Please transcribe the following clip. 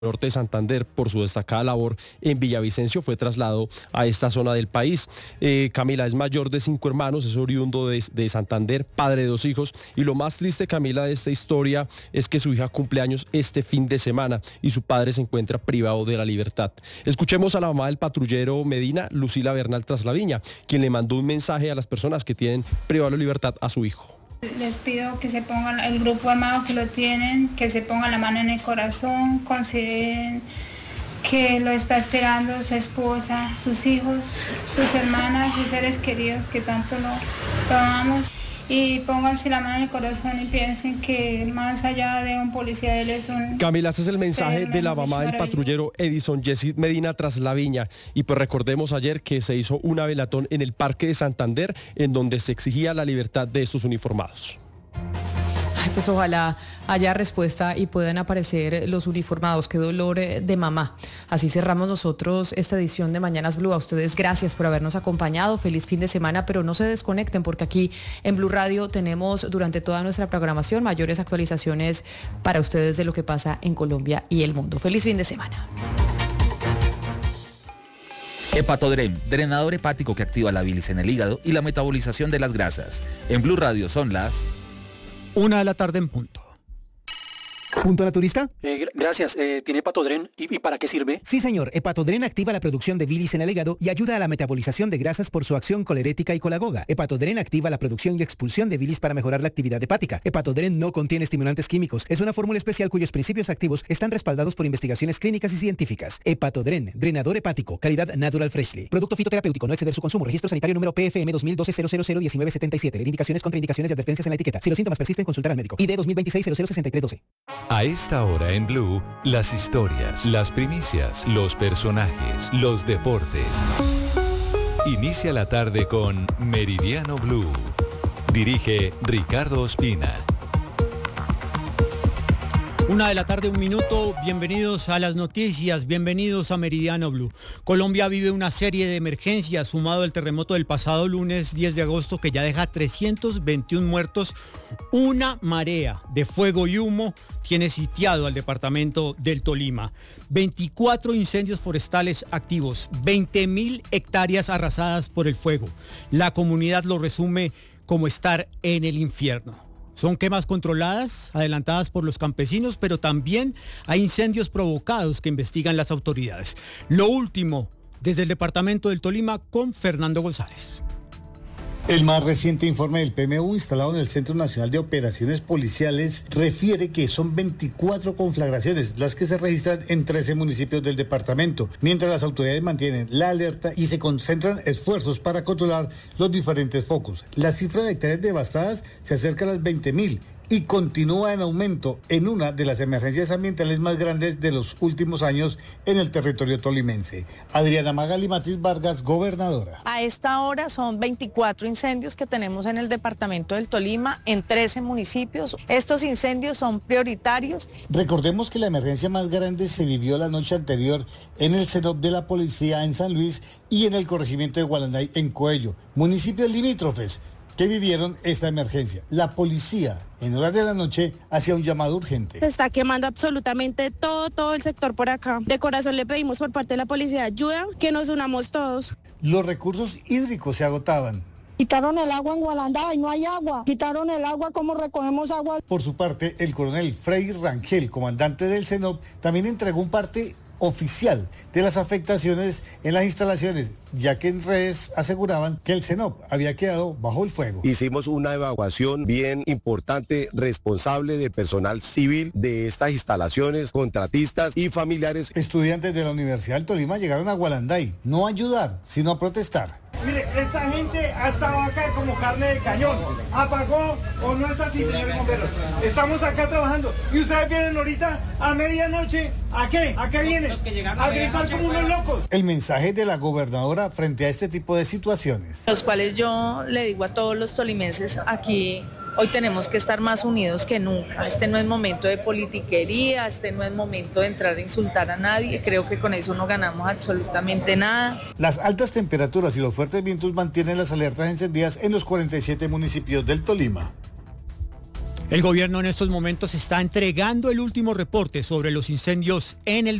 norte de Santander por su destacada labor en Villavicencio fue trasladado a esta zona del país. Camila es mayor de 5 hermanos, es oriundo de Santander, padre de 2 hijos, y lo más triste, Camila, de esta historia es que su hija cumple años este fin de semana y su padre se encuentra privado de la libertad. Escuchemos a la mamá del patrullero Medina, Lucila Bernal Traslaviña, quien le mandó un mensaje a las personas que tienen privado de la libertad a su hijo. Les pido que se pongan, el grupo armado que lo tienen, que se pongan la mano en el corazón, consideren que lo está esperando su esposa, sus hijos, sus hermanas, sus seres queridos que tanto lo amamos. Y pónganse la mano en el corazón y piensen que más allá de un policía, él es un... Camila, este es el mensaje de la mamá del patrullero Edison Yesid Medina Traslaviña. Y pues recordemos ayer que se hizo una velatón en el Parque de Santander en donde se exigía la libertad de estos uniformados. Pues ojalá haya respuesta y puedan aparecer los uniformados. Qué dolor de mamá. Así cerramos nosotros esta edición de Mañanas Blue. A ustedes gracias por habernos acompañado. Feliz fin de semana, pero no se desconecten porque aquí en Blue Radio tenemos durante toda nuestra programación mayores actualizaciones para ustedes de lo que pasa en Colombia y el mundo. Feliz fin de semana. Hepatodrem, drenador hepático que activa la bilis en el hígado y la metabolización de las grasas. En Blue Radio son las 1:00 p.m. ¿Punto naturista? Gracias. ¿Tiene Hepatodren? ¿Y para qué sirve? Sí, señor. Hepatodren activa la producción de bilis en el hígado y ayuda a la metabolización de grasas por su acción colerética y colagoga. Hepatodren activa la producción y expulsión de bilis para mejorar la actividad hepática. Hepatodren no contiene estimulantes químicos. Es una fórmula especial cuyos principios activos están respaldados por investigaciones clínicas y científicas. Hepatodren, drenador hepático, calidad Natural Freshly. Producto fitoterapéutico, no exceder su consumo. Registro sanitario número PFM 2012-001977. Leer indicaciones, contraindicaciones y advertencias en la etiqueta. Si los síntomas persisten, consultar al médico. ID 2026-006312. A esta hora en Blue, las historias, las primicias, los personajes, los deportes. Inicia la tarde con Meridiano Blue. Dirige Ricardo Ospina. 1:00 p.m. Bienvenidos a las noticias, bienvenidos a Meridiano Blue. Colombia vive una serie de emergencias sumado al terremoto del pasado lunes 10 de agosto que ya deja 321 muertos. Una marea de fuego y humo tiene sitiado al departamento del Tolima. 24 incendios forestales activos, 20.000 hectáreas arrasadas por el fuego. La comunidad lo resume como estar en el infierno. Son quemas controladas, adelantadas por los campesinos, pero también hay incendios provocados que investigan las autoridades. Lo último, desde el departamento del Tolima con Fernando González. El más reciente informe del PMU instalado en el Centro Nacional de Operaciones Policiales refiere que son 24 conflagraciones las que se registran en 13 municipios del departamento, mientras las autoridades mantienen la alerta y se concentran esfuerzos para controlar los diferentes focos. La cifra de hectáreas devastadas se acerca a las 20.000 y continúa en aumento en una de las emergencias ambientales más grandes de los últimos años en el territorio tolimense. Adriana Magali Matiz Vargas, gobernadora. A esta hora son 24 incendios que tenemos en el departamento del Tolima, en 13 municipios. Estos incendios son prioritarios. Recordemos que la emergencia más grande se vivió la noche anterior en el CENOP de la policía en San Luis y en el corregimiento de Gualanday en Coello, municipios limítrofes que vivieron esta emergencia. La policía, en horas de la noche, hacía un llamado urgente. Se está quemando absolutamente todo el sector por acá. De corazón le pedimos por parte de la policía ayuda, que nos unamos todos. Los recursos hídricos se agotaban. Quitaron el agua en Gualanday, no hay agua. Quitaron el agua, ¿cómo recogemos agua? Por su parte, el coronel Frei Rangel, comandante del CENOP, también entregó un parte oficial de las afectaciones en las instalaciones, ya que en redes aseguraban que el CENOP había quedado bajo el fuego. Hicimos una evacuación bien importante, responsable de personal civil de estas instalaciones, contratistas y familiares. Estudiantes de la Universidad del Tolima llegaron a Gualanday, no a ayudar, sino a protestar. Mire, esta gente ha estado acá como carne de cañón. ¿Apagó o no es así, señores bomberos? Estamos acá trabajando. Y ustedes vienen ahorita a medianoche, ¿a qué? ¿A qué vienen? A gritar como unos locos. El mensaje de la gobernadora frente a este tipo de situaciones. Los cuales yo le digo a todos los tolimenses aquí, hoy tenemos que estar más unidos que nunca. Este no es momento de politiquería, este no es momento de entrar a insultar a nadie. Creo que con eso no ganamos absolutamente nada. Las altas temperaturas y los fuertes vientos mantienen las alertas encendidas en los 47 municipios del Tolima. El gobierno en estos momentos está entregando el último reporte sobre los incendios en el